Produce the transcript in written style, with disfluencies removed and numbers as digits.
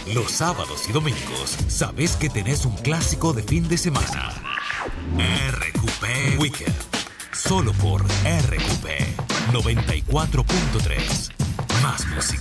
Los sábados y domingos, sabes que tenés un clásico de fin de semana. RQP Weekend. Solo por RQP 94.3. Más música.